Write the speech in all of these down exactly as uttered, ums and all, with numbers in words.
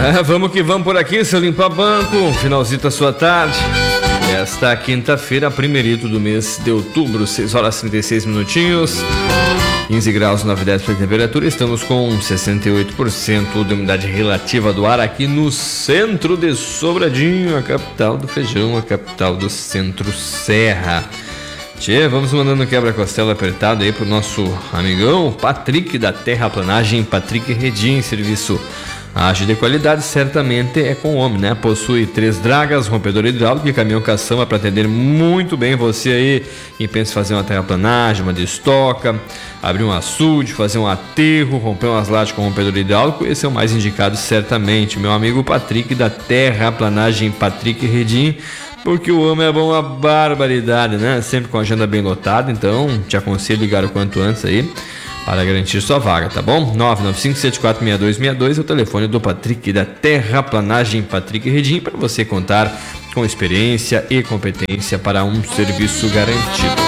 É, vamos que vamos por aqui, seu Limpa Banco, finalzinho da sua tarde. Esta quinta-feira, primeirito do mês de outubro, seis horas e trinta e seis minutinhos, quinze graus, nove décimos de temperatura. Estamos com sessenta e oito por cento de umidade relativa do ar aqui no centro de Sobradinho, a capital do feijão, a capital do Centro-Serra. Tchê, vamos mandando quebra-costela apertado aí pro nosso amigão Patrick da Terraplanagem, Patrick Redim, serviço ágil de qualidade, certamente é com o homem, né? Possui três dragas, rompedor hidráulico e caminhão caçamba para atender muito bem você aí quem pensa em fazer uma terraplanagem, uma destoca, abrir um açude, fazer um aterro, romper umas lajes com rompedor hidráulico. Esse é o mais indicado, certamente, meu amigo Patrick da Terraplanagem, Patrick Redim, porque o homem é bom a barbaridade, né? Sempre com a agenda bem lotada, então te aconselho ligar o quanto antes aí para garantir sua vaga, tá bom? nove nove cinco sete quatro seis dois seis dois é o telefone do Patrick da Terraplanagem, Patrick Redim, para você contar com experiência e competência para um serviço garantido.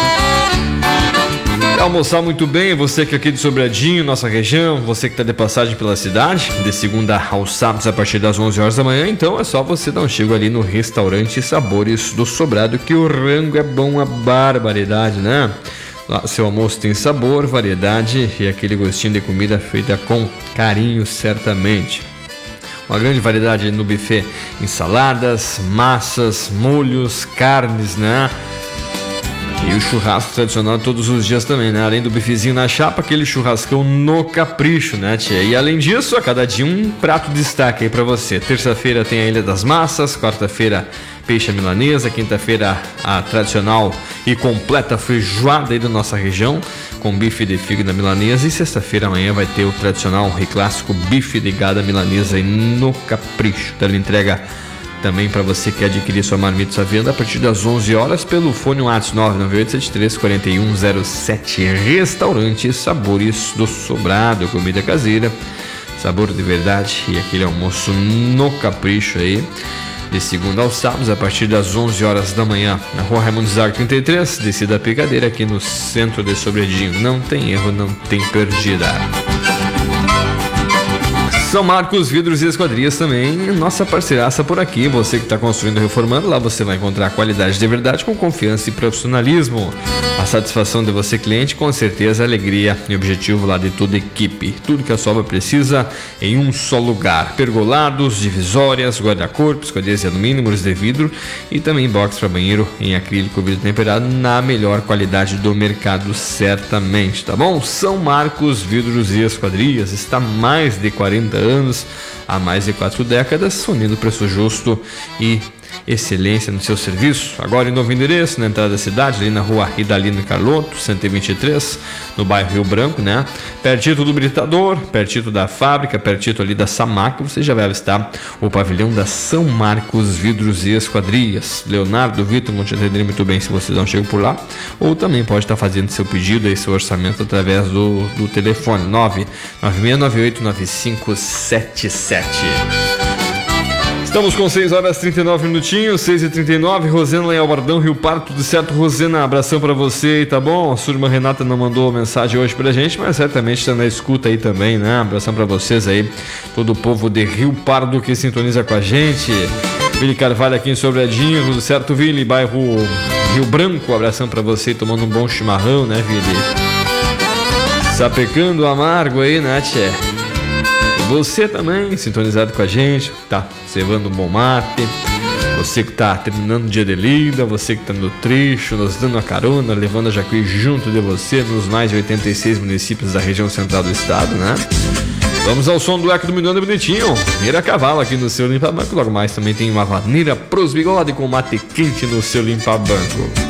Quer almoçar muito bem, você que é aqui de Sobradinho, nossa região, você que está de passagem pela cidade, de segunda aos sábados a partir das onze horas da manhã, então é só você dar um chego ali no restaurante Sabores do Sobrado, que o rango é bom a barbaridade, né? Lá, seu almoço tem sabor, variedade e aquele gostinho de comida feita com carinho, certamente. Uma grande variedade no buffet, ensaladas, massas, molhos, carnes, né? E o churrasco tradicional todos os dias também, né? Além do bifezinho na chapa, aquele churrascão no capricho, né, tia? E além disso, a cada dia um prato de destaque aí pra você. Terça-feira tem a Ilha das Massas, quarta-feira peixe à milanesa, quinta-feira a tradicional e completa feijoada aí da nossa região, com bife de fígado à milanesa, e sexta-feira amanhã vai ter o tradicional e clássico bife de gado à milanesa aí no capricho. Então ele entrega também para você que adquirir sua marmita, sua venda a partir das onze horas pelo fone WhatsApp nove nove oito sete três quatro um zero sete. Restaurante Sabores do Sobrado, comida caseira, sabor de verdade e aquele almoço no capricho aí, de segunda aos sábados a partir das onze horas da manhã, na rua Raimundo Zago trinta e três, descida a Picadeira, aqui no centro de Sobradinho. Não tem erro, não tem perdida. São Marcos Vidros e Esquadrias também, nossa parceiraça por aqui. Você que está construindo e reformando, lá você vai encontrar qualidade de verdade com confiança e profissionalismo. A satisfação de você, cliente, com certeza, alegria e objetivo lá de toda a equipe. Tudo que a sua obra precisa em um só lugar. Pergolados, divisórias, guarda-corpo, esquadrias de alumínio, muros de vidro e também box para banheiro em acrílico vidro temperado na melhor qualidade do mercado, certamente, tá bom? São Marcos Vidros e Esquadrias está há mais de quarenta anos, há mais de quatro décadas, unindo preço justo e excelência no seu serviço. Agora em novo endereço, na entrada da cidade, ali na rua Idalino Carlotto, cento e vinte e três, no bairro Rio Branco, né? Pertito do Britador, pertito da fábrica, pertito ali da Samac, você já vai avistar o pavilhão da São Marcos Vidros e Esquadrias. Leonardo, Vitor, vão te atender muito bem se você não chega por lá, ou também pode estar fazendo seu pedido e seu orçamento através do, do telefone nove nove seis nove oito nove cinco sete sete. Estamos com seis horas e trinta e nove minutinhos, seis e trinta e nove. Rosena lá em Albardão, Rio Pardo, tudo certo? Rosena, abração pra você, tá bom? A sua irmã Renata não mandou mensagem hoje pra gente, mas certamente está na escuta aí também, né? Abração pra vocês aí, todo o povo de Rio Pardo que sintoniza com a gente. Vili Carvalho aqui em Sobradinho, tudo certo, Vili? Bairro Rio Branco, abração pra você, tomando um bom chimarrão, né, Vili? Sapecando amargo aí, né, tchê? Você também, sintonizado com a gente, tá cevando um bom mate, você que tá terminando o dia de lida, você que tá no trecho, nos dando a carona, levando a Jacuí junto de você nos mais de oitenta e seis municípios da região central do estado, né? Vamos ao som do eco do Minuano Bonitinho, Mira Cavalo aqui no seu Limpa Banco. Logo mais também tem uma vaneira pros bigode com mate quente no seu Limpa Banco.